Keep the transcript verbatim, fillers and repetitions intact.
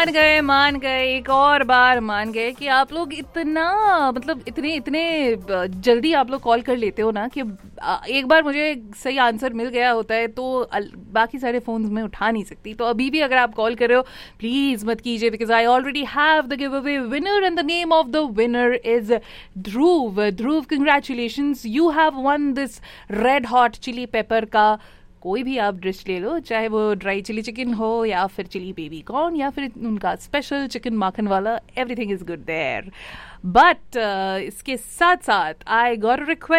मान गए मान गए एक और बार मान गए कि आप लोग इतना मतलब इतने इतने जल्दी आप लोग कॉल कर लेते हो ना कि एक बार मुझे सही आंसर मिल गया होता है तो बाकी सारे फोन्स में उठा नहीं सकती. तो अभी भी अगर आप कॉल कर रहे हो प्लीज मत कीजिए because I already have the give away winner and the name of the winner is Dhruv. Dhruv, congratulations, you have one this red hot chilli paper का कोई भी आप डिश ले लो, चाहे वो ड्राई चिली चिकन हो या फिर चिली बेबी कॉर्न या फिर उनका स्पेशल चिकन माखन वाला, everything is good there. But इसके साथ साथ आई गॉट अ रिक्वेस्ट